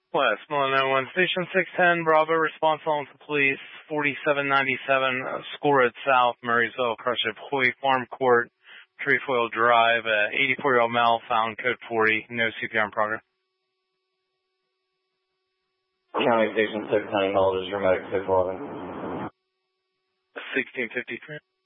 West, Millennium 1, Station 610, Bravo, response on to police, 4797, School Road South, Murraysville, crush of Hoy Farm Court, Trefoil Drive, 84-year-old male, found code 40, no CPR in progress. County Station 610, hold is your medic 611. 1653.